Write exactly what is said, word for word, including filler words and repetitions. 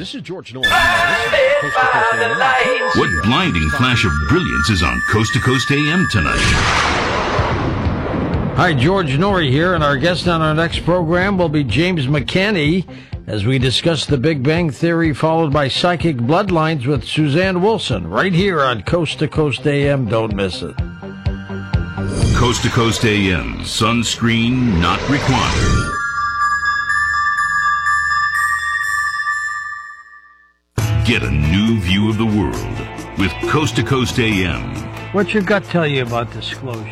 This is George Norris. Coast to Coast A M. What blinding flash of brilliance is on Coast to Coast A M tonight? Hi, George Norrie here, and our guest on our next program will be James McCanney as we discuss the Big Bang Theory, followed by Psychic Bloodlines with Suzanne Wilson, right here on Coast to Coast A M. Don't miss it. Coast to Coast A M, sunscreen not required. Get a new view of the world with Coast to Coast A M. What's your gut tell you about disclosure?